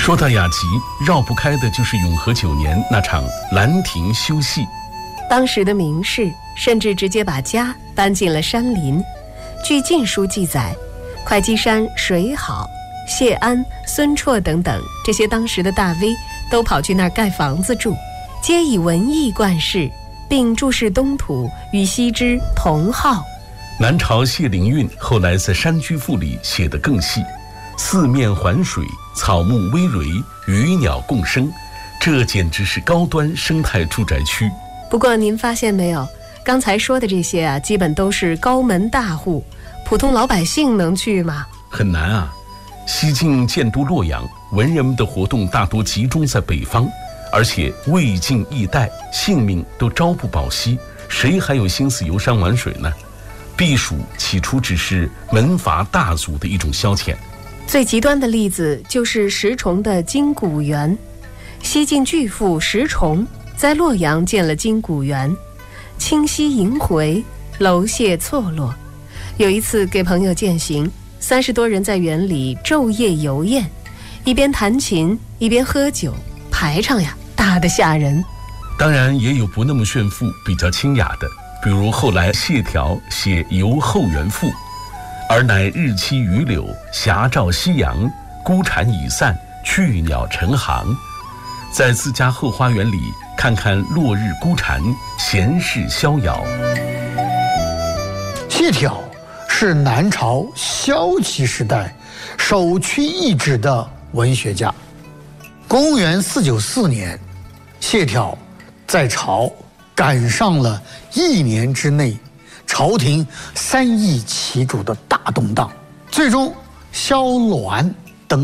说到雅集，绕不开的就是永和9年那场兰亭修戏。 当时的名士甚至直接把家搬进了山林。据《晋书》记载，会稽山水好、谢安、孙绰等等这些当时的大 V 都跑去那儿盖房子住，皆以文艺冠饰，并注释东土与西之同号。 南朝谢灵运后来在《山居赋》里写得更细，四面环水，草木葳蕤，鱼鸟共生，这简直是高端生态住宅区。 不过您发现没有，刚才说的这些基本都是高门大户，普通老百姓能去吗？ 很难啊。西晋建都洛阳，文人们的活动大多集中在北方，而且魏晋易代，性命都朝不保夕，谁还有心思游山玩水呢？避暑起初只是门阀大族的一种消遣。 最极端的例子就是石崇的金谷园。西晋巨富石崇在洛阳建了金谷园，清溪萦回，楼榭错落。有一次给朋友饯行，30多人在园里昼夜游宴，一边弹琴一边喝酒，排场呀大得吓人。 当然也有不那么炫富、比较清雅的，比如后来谢条写《游后园赋》，而乃日期余柳，霞照夕阳，孤蝉已散，去鸟成行。在自家后花园里看看落日孤蝉，闲适逍遥。 谢条是南朝萧齐时代首屈一指的文学家。公元494年，谢条在朝赶上了1年之内朝廷3易其主的大动荡，最终萧鸾